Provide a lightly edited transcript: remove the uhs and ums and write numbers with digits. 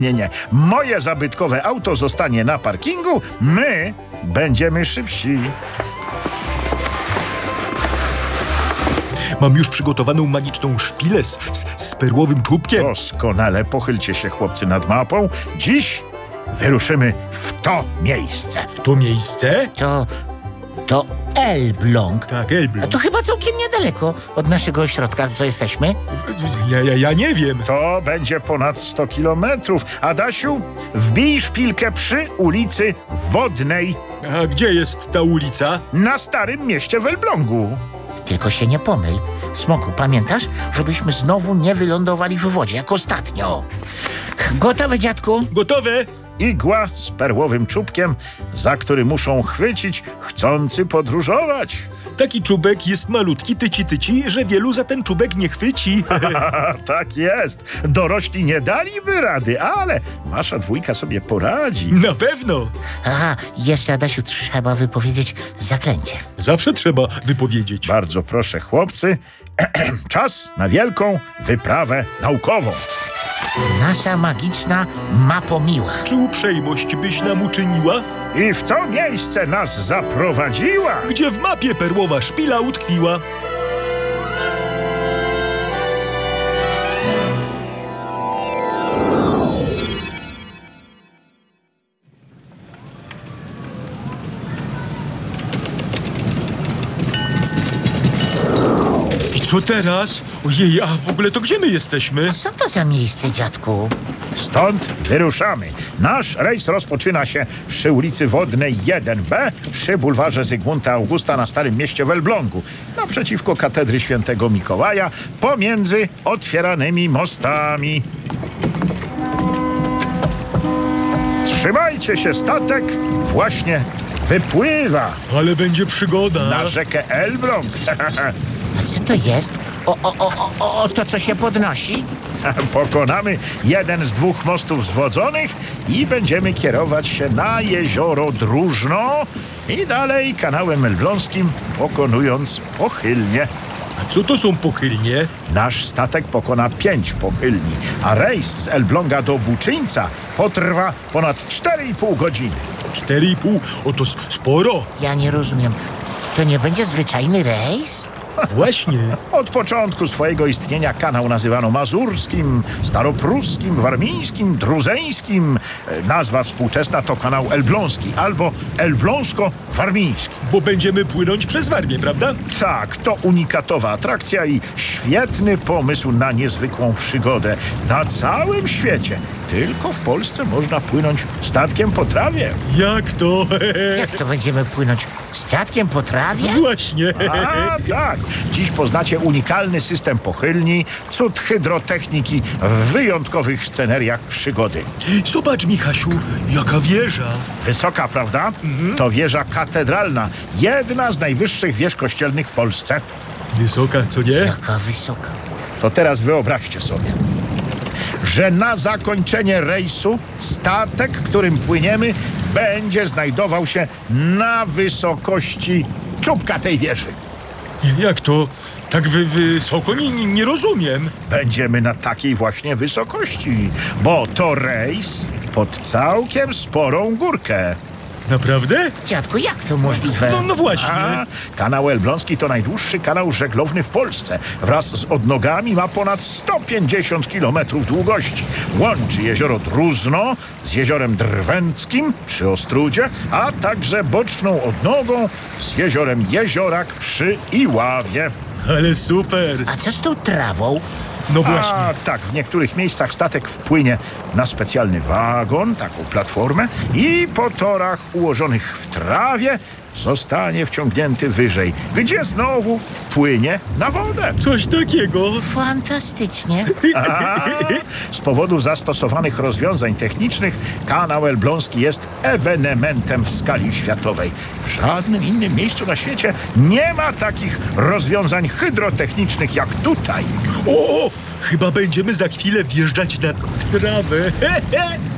Nie. Moje zabytkowe auto zostanie na parkingu, my będziemy szybsi. Mam już przygotowaną magiczną szpilę z perłowym czubkiem. Doskonale, pochylcie się, chłopcy, nad mapą. Dziś wyruszymy w to miejsce. W to miejsce? To Elbląg. Tak, A Elbląg. to chyba całkiem niedaleko od naszego ośrodka, co jesteśmy. Ja nie wiem. To będzie ponad 100 kilometrów. Adasiu, wbij szpilkę przy ulicy Wodnej A gdzie jest ta ulica? na Starym Mieście w Elblągu. Tylko się nie pomyl. Smoku, pamiętasz, żebyśmy znowu nie wylądowali w wodzie, jak ostatnio. Gotowe, dziadku? Gotowe? Igła z perłowym czubkiem, za który muszą chwycić chcący podróżować. Taki czubek jest malutki, tyci, że wielu za ten czubek nie chwyci. Tak jest. Dorośli nie daliby rady, ale wasza dwójka sobie poradzi. Na pewno. Aha, jeszcze, Adasiu, trzeba wypowiedzieć zaklęcie. Zawsze trzeba wypowiedzieć. Bardzo proszę, chłopcy, czas na wielką wyprawę naukową. Nasza magiczna mapomiła. Czy uprzejmość byś nam uczyniła? I w to miejsce nas zaprowadziła. Gdzie w mapie perłowa szpila utkwiła? I co teraz? Ojej, a w ogóle to gdzie my jesteśmy? Co to za miejsce, dziadku? Stąd wyruszamy. Nasz rejs rozpoczyna się przy ulicy Wodnej 1B, przy bulwarze Zygmunta Augusta na Starym Mieście w Elblągu, naprzeciwko katedry Świętego Mikołaja, pomiędzy otwieranymi mostami. Trzymajcie się, statek właśnie wypływa Ale będzie przygoda. na rzekę Elbląg. A co to jest? O, to co się podnosi? Pokonamy jeden z dwóch mostów zwodzonych i będziemy kierować się na jezioro Dróżno i dalej kanałem elbląskim, pokonując pochylnie. A co to są pochylnie? Nasz statek pokona 5 pochylni, a rejs z Elbląga do Buczyńca potrwa ponad 4,5 godziny. 4,5? Oto sporo. Ja nie rozumiem. To nie będzie zwyczajny rejs? Właśnie. Od początku swojego istnienia kanał nazywano mazurskim, staropruskim, warmińskim, druzeńskim. Nazwa współczesna to kanał elbląski albo elbląsko-warmiński. Bo będziemy płynąć przez Warmię, prawda? Tak, to unikatowa atrakcja i świetny pomysł na niezwykłą przygodę. Na całym świecie, tylko w Polsce można płynąć statkiem po trawie. Jak to? Jak to będziemy płynąć statkiem po trawie? Właśnie. A tak, dziś poznacie unikalny system pochylni, cud hydrotechniki w wyjątkowych sceneriach przygody. Zobacz, Michasiu, jaka wieża. Wysoka, prawda? To wieża katedralna, jedna z najwyższych wież kościelnych w Polsce. Wysoka, co nie? Jaka wysoka. To teraz wyobraźcie sobie, że na zakończenie rejsu statek, którym płyniemy, będzie znajdował się na wysokości czubka tej wieży. Jak to? Tak wysoko? Nie rozumiem. Będziemy na takiej właśnie wysokości, bo to rejs pod całkiem sporą górkę. Naprawdę? Dziadku, jak to możliwe? No właśnie. A, kanał Elbląski to najdłuższy kanał żeglowny w Polsce. Wraz z odnogami ma ponad 150 km długości. Łączy jezioro Dróżno z jeziorem Drwęckim przy Ostrudzie, a także boczną odnogą z jeziorem Jeziorak przy Iławie. Ale super. A co z tą trawą? No właśnie. A tak, w niektórych miejscach statek wpłynie na specjalny wagon, taką platformę i po torach ułożonych w trawie zostanie wciągnięty wyżej, gdzie znowu wpłynie na wodę. Coś takiego. Fantastycznie. A, z powodu zastosowanych rozwiązań technicznych kanał elbląski jest ewenementem w skali światowej. W żadnym innym miejscu na świecie nie ma takich rozwiązań hydrotechnicznych jak tutaj. O! Chyba będziemy za chwilę wjeżdżać na trawę.